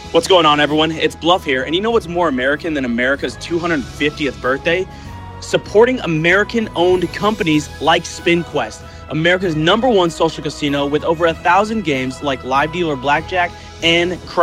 What's going on, everyone? It's Bluff here, and you know what's more American than America's 250th birthday? Supporting American-owned companies like SpinQuest, America's #1 social casino with over 1,000 games like Live Dealer Blackjack and